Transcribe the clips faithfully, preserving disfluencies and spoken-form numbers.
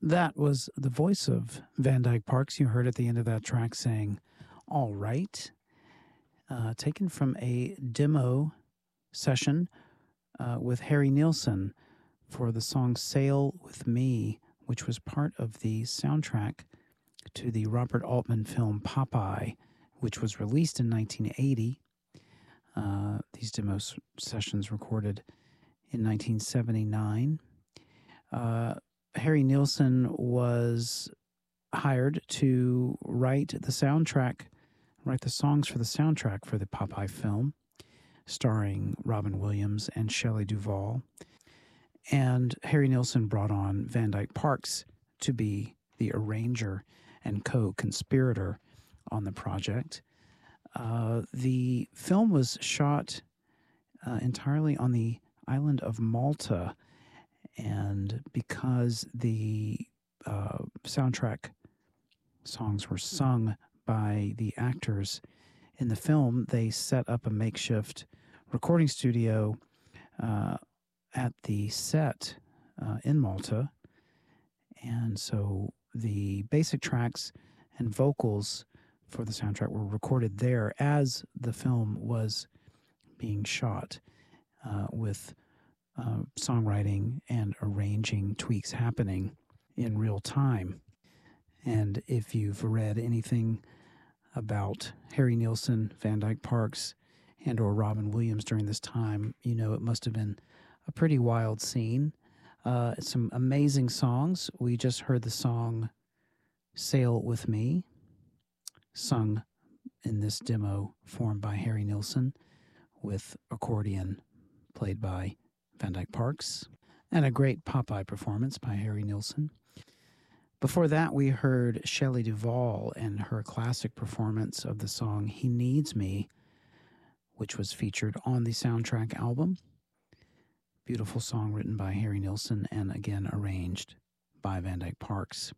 That was the voice of Van Dyke Parks. You heard at the end of that track saying, "All right," uh, taken from a demo session uh, with Harry Nilsson for the song Sail With Me, which was part of the soundtrack to the Robert Altman film Popeye, which was released in nineteen eighty. Uh, these demo s- sessions recorded in nineteen seventy-nine. Uh, Harry Nilsson was hired to write the soundtrack, write the songs for the soundtrack for the Popeye film, starring Robin Williams and Shelley Duvall. And Harry Nilsson brought on Van Dyke Parks to be the arranger and co-conspirator on the project. Uh, the film was shot uh, entirely on the island of Malta, and because the uh, soundtrack songs were sung by the actors in the film, they set up a makeshift recording studio uh, at the set uh, in Malta. And so the basic tracks and vocals for the soundtrack were recorded there as the film was being shot, uh, with uh, songwriting and arranging tweaks happening in real time. And if you've read anything about Harry Nilsson, Van Dyke Parks, and or Robin Williams during this time, you know it must have been a pretty wild scene. Uh, some amazing songs. We just heard the song Sail With Me, sung in this demo formed by Harry Nilsson, with accordion played by Van Dyke Parks, and a great Popeye performance by Harry Nilsson. Before that, we heard Shelley Duvall and her classic performance of the song He Needs Me, which was featured on the soundtrack album. Beautiful song written by Harry Nilsson and again arranged by Van Dyke Parks.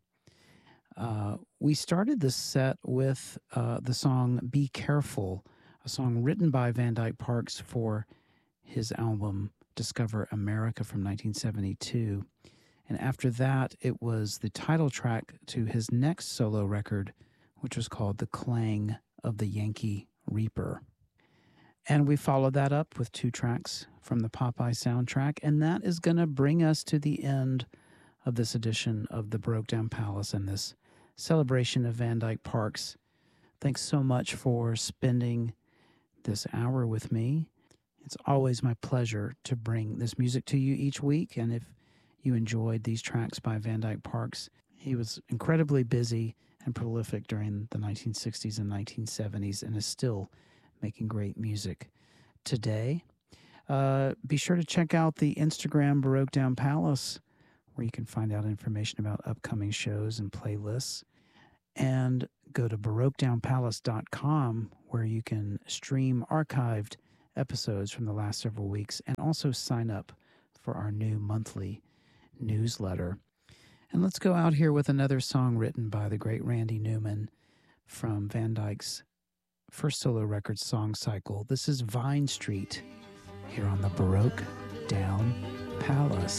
Uh, we started this set with uh, the song Be Careful, a song written by Van Dyke Parks for his album Discover America from nineteen seventy-two. And after that, it was the title track to his next solo record, which was called The Clang of the Yankee Reaper. And we followed that up with two tracks from the Popeye soundtrack, and that is going to bring us to the end of this edition of the Baroque Down Palace and this celebration of Van Dyke Parks. Thanks so much for spending this hour with me. It's always my pleasure to bring this music to you each week, and if you enjoyed these tracks by Van Dyke Parks, he was incredibly busy and prolific during the nineteen sixties and nineteen seventies and is still making great music today. Uh, be sure to check out the Instagram Baroque Down Palace, where you can find out information about upcoming shows and playlists. And go to baroque down palace dot com, where you can stream archived episodes from the last several weeks and also sign up for our new monthly newsletter. And let's go out here with another song written by the great Randy Newman from Van Dyke's first solo record song cycle. This is Vine Street here on the Baroque Down Palace.